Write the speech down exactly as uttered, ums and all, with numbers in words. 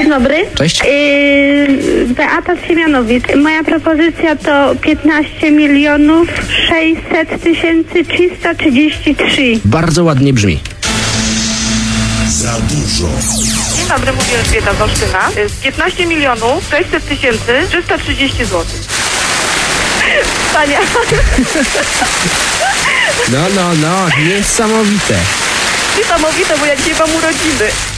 dobry. Cześć. Yy, Beata z Siemianowic. Moja propozycja to piętnaście milionów sześćset tysięcy trzysta trzydzieści trzy. Bardzo ładnie brzmi. Za dużo. Dzień dobry, mówię Elżbieta z Olsztyna. piętnaście milionów sześćset tysięcy trzysta trzydzieści złotych. Wspaniale. No, no, no, niesamowite. Niesamowite, bo ja dzisiaj mam urodziny.